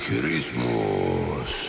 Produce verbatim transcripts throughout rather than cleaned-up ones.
Christmas.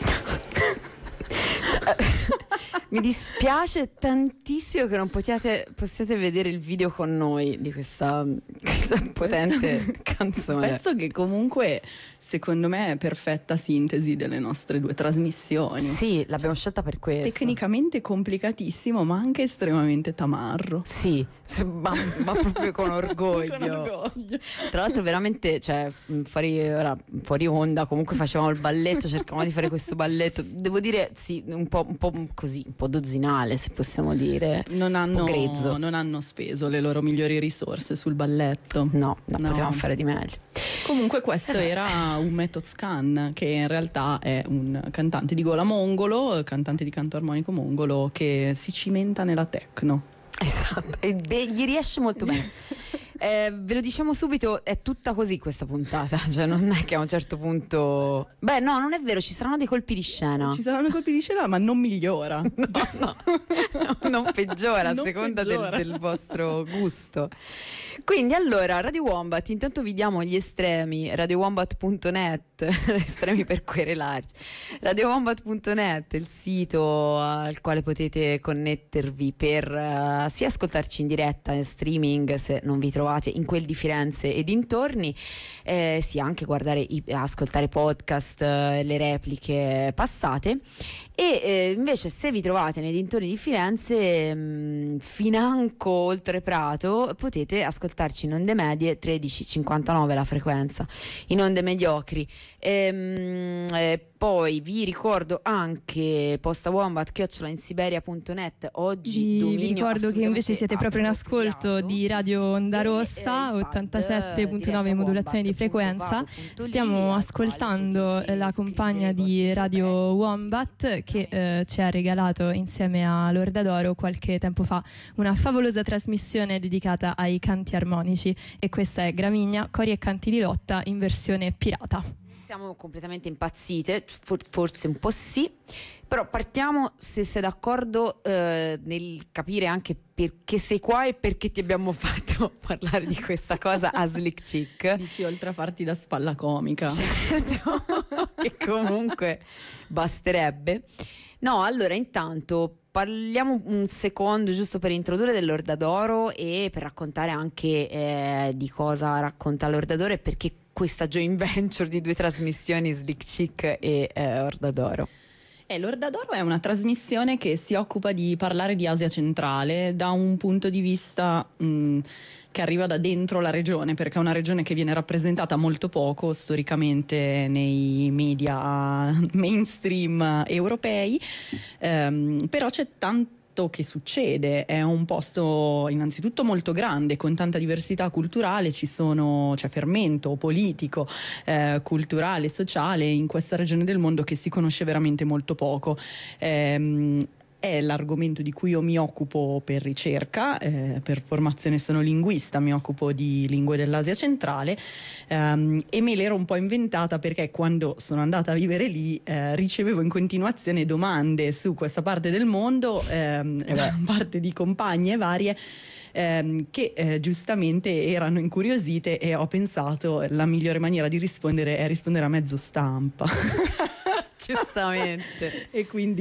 Mi dispiace tantissimo che non possiate, possiate vedere il video con noi di questa, questa potente canzone. Penso che comunque, secondo me, è perfetta sintesi delle nostre due trasmissioni. Sì, l'abbiamo scelta per questo. Tecnicamente complicatissimo, ma anche estremamente tamarro. Sì, ma, ma proprio con orgoglio. Con orgoglio. Tra l'altro veramente, cioè, fuori, ora, fuori onda, comunque facevamo il balletto, cercavamo di fare questo balletto. Devo dire, sì, un po', un po' così, un po' dozzinale, se possiamo dire. Non hanno, un po' grezzo. non hanno speso le loro migliori risorse sul balletto. No, no, No. potevamo fare di meglio. Comunque questo era un Method Scan, che in realtà è un cantante di gola mongolo, cantante di canto armonico mongolo, che si cimenta nella techno. Esatto, e beh, gli riesce molto bene. Eh, ve lo diciamo subito, è tutta così questa puntata, cioè non è che a un certo punto, beh no, non è vero, ci saranno dei colpi di scena. Ci saranno colpi di scena, ma non migliora. No, no, non peggiora a Non seconda peggiora. Del, del vostro gusto. Quindi allora, Radio Wombat, intanto vi diamo gli estremi, radio wombat punto net, estremi per querelarci. radio wombat punto net, il sito al quale potete connettervi per uh, sia ascoltarci in diretta in streaming se non vi trovate in quel di Firenze e dintorni, eh, sia anche guardare i, ascoltare podcast, eh, le repliche passate. E eh, invece se vi trovate nei dintorni di Firenze, mh, financo oltre Prato, potete ascoltarci in onde medie, tredici cinquantanove la frequenza, in onde mediocri. Ehm, eh, poi vi ricordo anche postawombat chiocciola insiberia punto net. Oggi Vi, dominio vi ricordo che invece siete proprio in ascolto appropriato. di Radio Onda Rossa, E, eh, ottantasette virgola nove diretta modulazione di wombat punto frequenza. vago punto li, Stiamo al ascoltando quale potete la compagna scrivere di vostre Radio domande. Wombat che eh, ci ha regalato insieme a Lorda d'Oro qualche tempo fa una favolosa trasmissione dedicata ai canti armonici, e questa è Gramigna, cori e canti di lotta in versione pirata. Siamo completamente impazzite, for- forse un po' sì, però partiamo, se sei d'accordo, eh, nel capire anche perché sei qua e perché ti abbiamo fatto parlare di questa cosa a Slick Chick. Dici, oltre a farti da spalla comica. Certo, che comunque basterebbe. No, allora intanto parliamo un secondo giusto per introdurre dell'Orda d'Oro e per raccontare anche eh, di cosa racconta l'Orda d'Oro e perché questa joint venture di due trasmissioni, Slick Chick e eh, Orda d'Oro. Eh, L'Orda d'Oro è una trasmissione che si occupa di parlare di Asia centrale da un punto di vista mh, che arriva da dentro la regione, perché è una regione che viene rappresentata molto poco storicamente nei media mainstream europei, ehm, però c'è tanto che succede. È un posto innanzitutto molto grande, con tanta diversità culturale, ci sono, c'è fermento politico, eh, culturale, sociale in questa regione del mondo che si conosce veramente molto poco. Ehm, È l'argomento di cui io mi occupo per ricerca, eh, per formazione sono linguista, mi occupo di lingue dell'Asia centrale, ehm, e me l'ero un po' inventata perché quando sono andata a vivere lì eh, ricevevo in continuazione domande su questa parte del mondo ehm, Eh da parte di compagne varie ehm, che eh, giustamente erano incuriosite, e ho pensato la migliore maniera di rispondere è rispondere a mezzo stampa. Giustamente. E quindi